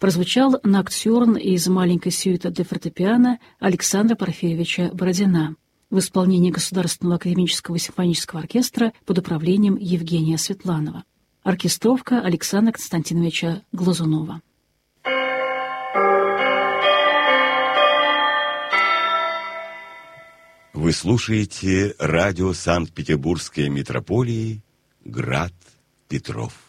прозвучал ноктюрн из маленькой сюиты для фортепиано Александра Порфирьевича Бородина в исполнении Государственного академического симфонического оркестра под управлением Евгения Светланова. Оркестровка Александра Константиновича Глазунова. Вы слушаете радио Санкт-Петербургской метрополии «Град Петров».